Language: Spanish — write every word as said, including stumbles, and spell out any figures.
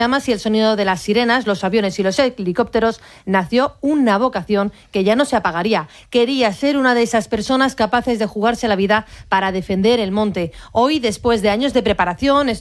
llamas y el sonido de las sirenas, los aviones y los helicópteros, nació una vocación que ya no se apagaría. Quería ser una de esas personas capaces de jugarse la vida para defender el monte. Hoy, después de años de preparación,